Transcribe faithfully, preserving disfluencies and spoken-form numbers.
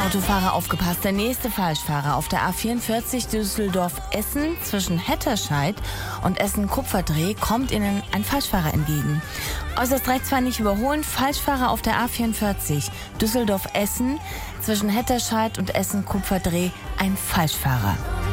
Autofahrer aufgepasst, der nächste Falschfahrer auf der A vierundvierzig Düsseldorf-Essen zwischen Hetterscheid und Essen-Kupferdreh kommt Ihnen ein Falschfahrer entgegen. Äußerst rechts zwar nicht überholen, Falschfahrer auf der A vierundvierzig Düsseldorf-Essen zwischen Hetterscheid und Essen-Kupferdreh, ein Falschfahrer.